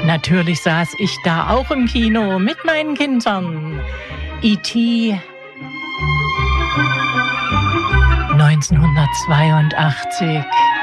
Natürlich saß ich da auch im Kino mit meinen Kindern. E.T. 1982.